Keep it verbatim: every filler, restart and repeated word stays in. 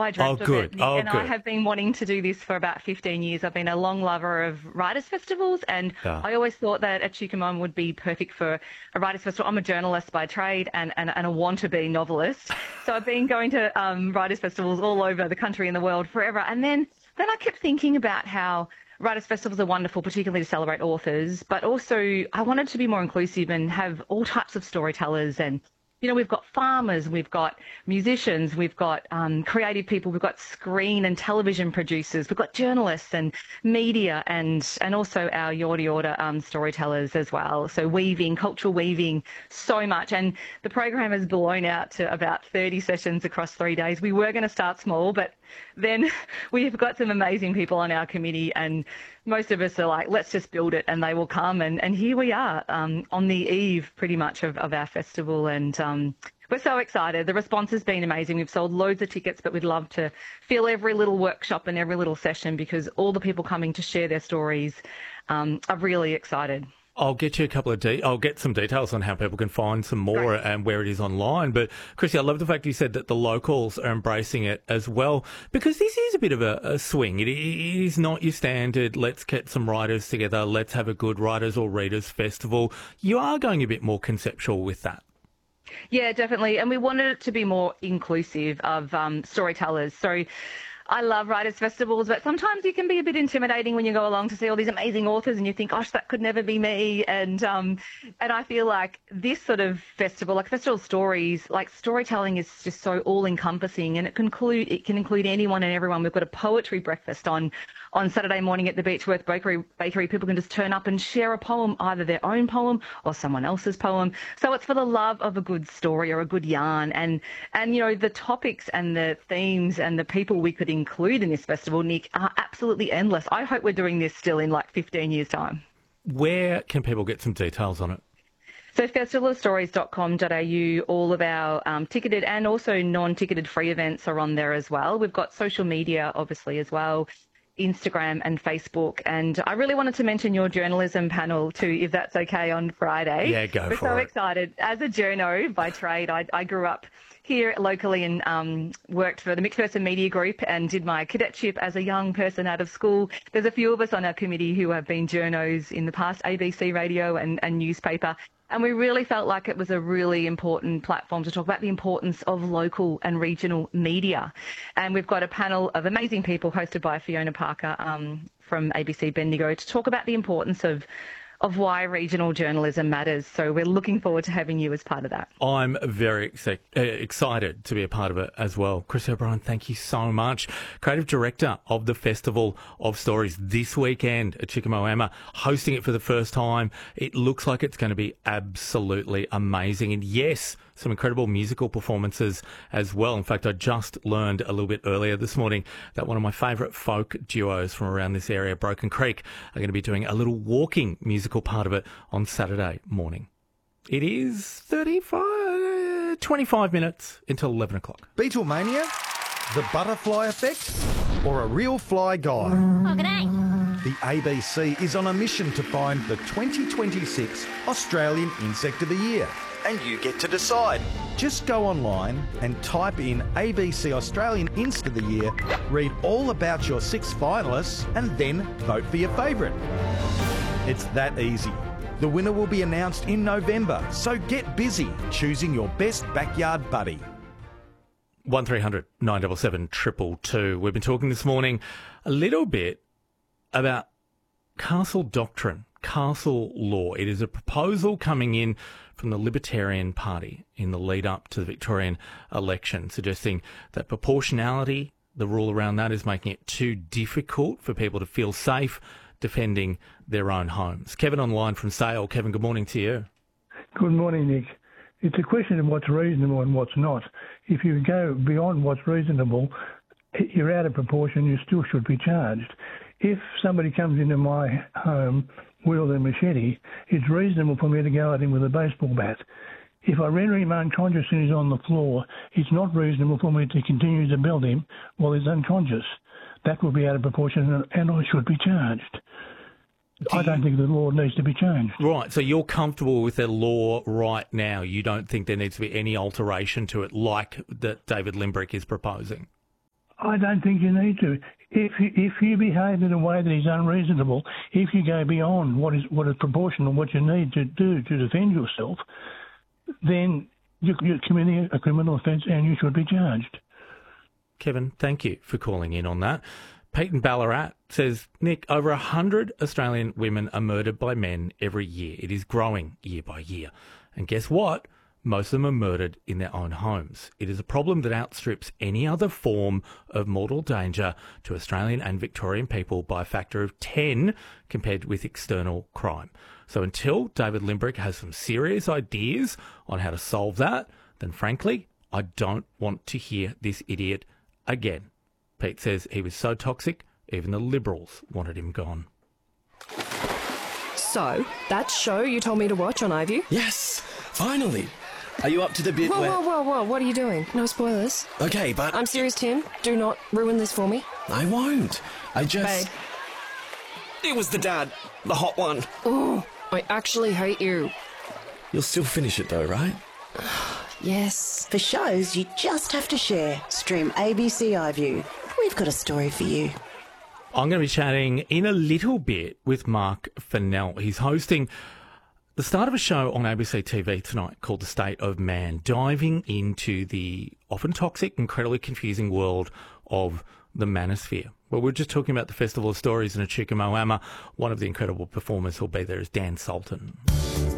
I dreamt Oh, good. of it. Nick, Oh, and good. I have been wanting to do this for about fifteen years. I've been a long lover of writers' festivals, and Yeah. I always thought that a Chickamauga would be perfect for a writers' festival. I'm a journalist by trade and, and, and a want-to-be novelist. So I've been going to um, writers' festivals all over the country and the world forever. And then, then I kept thinking about how writers' festivals are wonderful, particularly to celebrate authors, but also I wanted to be more inclusive and have all types of storytellers. And, you know, we've got farmers, we've got musicians, we've got um, creative people, we've got screen and television producers, we've got journalists and media, and and also our Yorta Yorta um, storytellers as well. So weaving, cultural weaving, so much. And the program has blown out to about thirty sessions across three days. We were going to start small, but then we've got some amazing people on our committee, and most of us are like, let's just build it and they will come. And, and here we are um, on the eve pretty much of, of our festival. And um, we're so excited. The response has been amazing. We've sold loads of tickets, but we'd love to fill every little workshop and every little session because all the people coming to share their stories um, are really excited. I'll get you a couple of de- I'll get some details on how people can find some more Great. and where it is online. But Chrissy, I love the fact you said that the locals are embracing it as well, because this is a bit of a, a swing. It, it is not your standard, let's get some writers together, let's have a good writers or readers festival. You are going a bit more conceptual with that. Yeah, definitely. And we wanted it to be more inclusive of um, storytellers. So I love writers' festivals, but sometimes you can be a bit intimidating when you go along to see all these amazing authors and you think, gosh, that could never be me. And um, and I feel like this sort of festival, like Festival Stories, like storytelling is just so all-encompassing, and it can include, it can include anyone and everyone. We've got a poetry breakfast on on Saturday morning at the Beechworth Bakery. Bakery. People can just turn up and share a poem, either their own poem or someone else's poem. So it's for the love of a good story or a good yarn. And, and you know, the topics and the themes and the people we could include in this festival, Nick, are absolutely endless. I hope we're doing this still in like fifteen years' time. Where can people get some details on it? So festival of stories dot com dot a u, all of our um, ticketed and also non-ticketed free events are on there as well. We've got social media, obviously, as well, Instagram and Facebook. And I really wanted to mention your journalism panel too, if that's okay, on Friday. Yeah, go We're for so it. excited. As a journo by trade, I, I grew up here locally and um, worked for the McPherson Media Group and did my cadetship as a young person out of school. There's a few of us on our committee who have been journos in the past, A B C radio and, and newspaper. And we really felt like it was a really important platform to talk about the importance of local and regional media. And we've got a panel of amazing people hosted by Fiona Parker um, from A B C Bendigo to talk about the importance of of why regional journalism matters. So we're looking forward to having you as part of that. I'm very ex- uh, excited to be a part of it as well. Chris O'Brien, thank you so much. Creative Director of the Festival of Stories this weekend at Chickamauga, hosting it for the first time. It looks like it's going to be absolutely amazing. And yes, some incredible musical performances as well. In fact, I just learned a little bit earlier this morning that one of my favourite folk duos from around this area, Broken Creek, are going to be doing a little walking musical part of it on Saturday morning. It is thirty-five, twenty-five minutes until eleven o'clock. Beatlemania, the butterfly effect, or a real fly guy? Oh, g'day. The A B C is on a mission to find the twenty twenty-six Australian Insect of the Year. And you get to decide. Just go online and type in A B C Australian Insect of the Year, read all about your six finalists, and then vote for your favourite. It's that easy. The winner will be announced in November, so get busy choosing your best backyard buddy. one three hundred nine seven seven two two two. We've been talking this morning a little bit about castle doctrine, castle law. It is a proposal coming in from the Libertarian Party in the lead up to the Victorian election, suggesting that proportionality, the rule around that, is making it too difficult for people to feel safe defending their own homes. Kevin online from Sale. Kevin, good morning to you. Good morning, Nick. It's a question of what's reasonable and what's not. If you go beyond what's reasonable, you're out of proportion, you still should be charged. If somebody comes into my home wielding a machete, it's reasonable for me to go at him with a baseball bat. If I render him unconscious and he's on the floor, it's not reasonable for me to continue to belt him while he's unconscious. That will be out of proportion and I should be charged. Do I don't think the law needs to be changed. Right, so you're comfortable with the law right now. You don't think there needs to be any alteration to it like that David Limbrick is proposing? I don't think you need to. If you, if you behave in a way that is unreasonable, if you go beyond what is what is proportional, what you need to do to defend yourself, then you, you're committing a criminal offence and you should be charged. Kevin, thank you for calling in on that. Pete in Ballarat says, Nick, over one hundred Australian women are murdered by men every year. It is growing year by year. And guess what? Most of them are murdered in their own homes. It is a problem that outstrips any other form of mortal danger to Australian and Victorian people by a factor of ten compared with external crime. So until David Limbrick has some serious ideas on how to solve that, then frankly, I don't want to hear this idiot again. Pete says he was so toxic, even the Liberals wanted him gone. So, that show you told me to watch on iView? Yes, finally. Are you up to the bit whoa, where... Whoa, whoa, whoa, what are you doing? No spoilers. Okay, but... I'm serious, Tim. Do not ruin this for me. I won't. I just... Babe. It was the dad. The hot one. Oh, I actually hate you. You'll still finish it though, right? Yes. For shows you just have to share, stream A B C iView. We've got a story for you. I'm going to be chatting in a little bit with Mark Fennell. He's hosting the start of a show on A B C T V tonight called The State of Man, diving into the often toxic, incredibly confusing world of the manosphere. Well, we're just talking about the Festival of Stories in Echuca Moama. One of the incredible performers who'll be there is Dan Sultan.